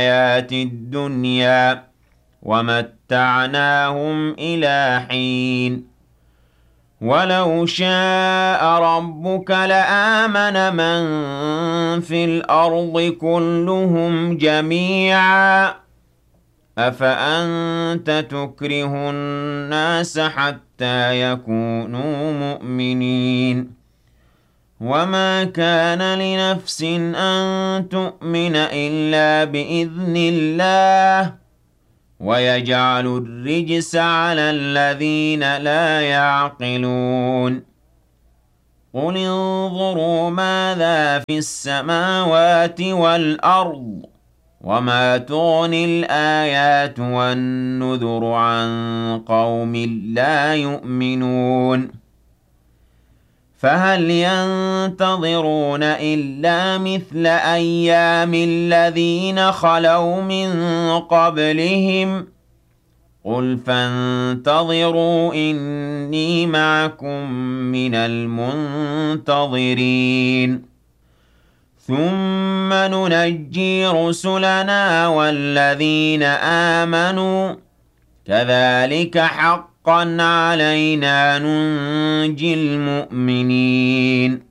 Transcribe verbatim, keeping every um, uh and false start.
الحياة الدنيا ومتعناهم إلى حين ولو شاء ربك لآمن من في الأرض كلهم جميعا أفأنت تكره الناس حتى يكونوا مؤمنين وما كان لنفس أن تؤمن إلا بإذن الله ويجعل الرجس على الذين لا يعقلون قل انظروا ماذا في السماوات والأرض وما تغني الآيات والنذر عن قوم لا يؤمنون فهل ينتظرون إلا مثل أيام الذين خلوا من قبلهم قل فانتظروا إني معكم من المنتظرين ثم ننجي رسلنا والذين آمنوا كذلك حقا علينا ننجي المؤمنين